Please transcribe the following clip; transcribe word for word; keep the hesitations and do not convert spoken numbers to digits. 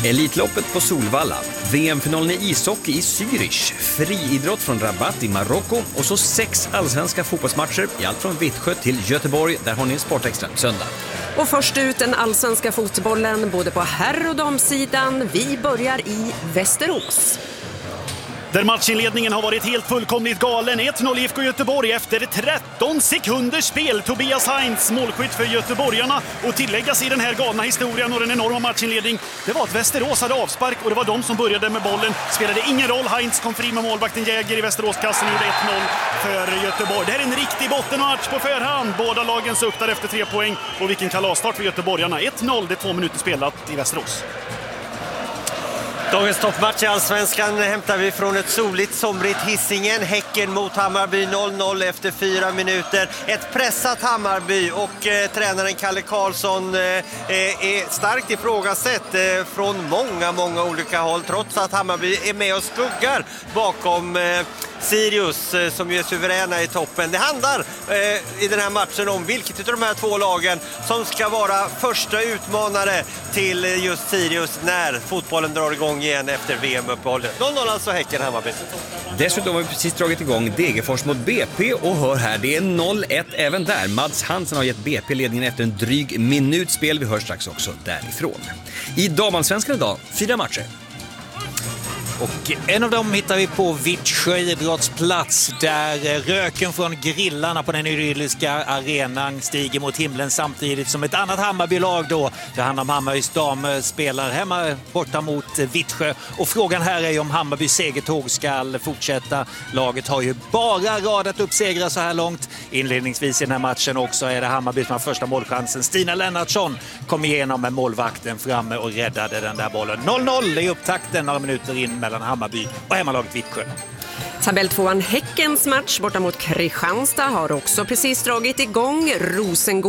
Elitloppet på Solvalla, V M-finalen i ishockey i Zürich, friidrott från Rabat i Marocko och så sex allsvenska fotbollsmatcher i allt från Vittsjö till Göteborg. Där har ni en Sportextra söndag. Och först ut den allsvenska fotbollen både på herr- och damsidan. Vi börjar i Västerås. Där matchinledningen har varit helt fullkomligt galen. ett noll I F K Göteborg efter tretton sekunders spel. Tobias Heinz, målskytt för göteborgarna. Och tilläggas i den här galna historien och den enorma matchinledning, det var att Västerås hade avspark och det var de som började med bollen. Spelade ingen roll. Heinz kom fri med målvakten Jäger i Västeråskassen och gjorde ett noll för Göteborg. Det här är en riktig bottenmatch på förhand. Båda lagen suktar efter tre poäng. Och vilken kalasstart för göteborgarna. ett noll, det är två minuter spelat i Västerås. Dagens toppmatch i Allsvenskan hämtar vi från ett soligt, somrigt Hisingen. Häcken mot Hammarby noll noll efter fyra minuter. Ett pressat Hammarby och eh, tränaren Kalle Karlsson eh, är starkt ifrågasatt eh, från många, många olika håll. Trots att Hammarby är med och skuggar bakom eh, Sirius eh, som ju är suveräna i toppen. Det handlar eh, i den här matchen om vilket av de här två lagen som ska vara första utmanare till eh, just Sirius när fotbollen drar igång igen efter V M-uppehållet. noll noll alltså Häcken Hammarby. Dessutom har vi precis dragit igång Degerfors mot B P och hör här, det är noll ett även där. Mads Hansen har gett B P ledningen efter en dryg minutspel. Vi hör strax också därifrån. I damallsvenskan idag, fyra matcher. Och en av dem hittar vi på Vittsjö idrottsplats där röken från grillarna på den idylliska arenan stiger mot himlen samtidigt som ett annat Hammarby-lag då. Det handlar om Hammarbys dam spelar hemma borta mot Vittsjö. Och frågan här är om Hammarbys segertåg ska fortsätta. Laget har ju bara radat upp segrar så här långt. Inledningsvis i den här matchen också är det Hammarby som har första målchansen. Stina Lennartsson kom igenom med målvakten framme och räddade den där bollen. noll noll i upptakten några minuter in mellan Hammarby och hemmalaget Vittsjö. Tabelltvåan Häckens match borta mot Kristianstad har också precis dragit igång. Rosengård